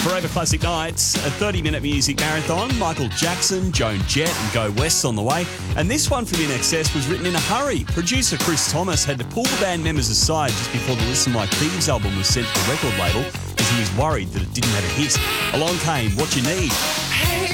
Forever Classic Nights, a 30-minute music marathon. Michael Jackson, Joan Jett and Go West on the way. And this one from INXS was written in a hurry. Producer Chris Thomas had to pull the band members aside just before the Listen Like Thieves album was sent to the record label because he was worried that it didn't have a hit. Along came What You Need. Hey,